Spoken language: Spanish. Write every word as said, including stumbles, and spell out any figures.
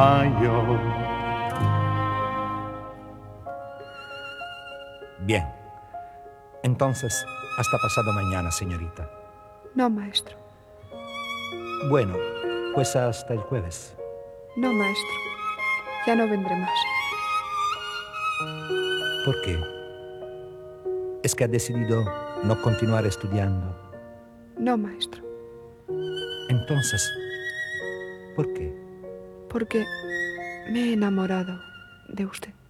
Mayo. Bien. Entonces, hasta pasado mañana, señorita. No, maestro. Bueno, pues hasta el jueves. No, maestro. Ya no vendré más. ¿Por qué? ¿Es que ha decidido no continuar estudiando? No, maestro. Entonces, ¿por qué? Porque me he enamorado de usted.